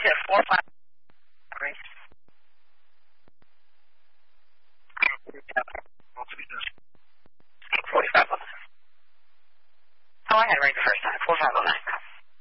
said 4 5. 45. Oh, I had it right the first time. 4509.